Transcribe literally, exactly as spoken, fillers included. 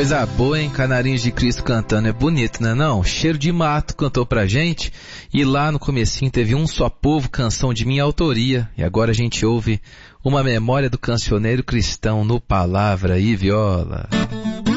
Coisa boa, hein? Canarinhos de Cristo cantando. É bonito, né não? Cheiro de Mato cantou pra gente. E lá no comecinho teve Um Só Povo, canção de minha autoria. E agora a gente ouve uma memória do cancioneiro cristão no Palavra e Viola.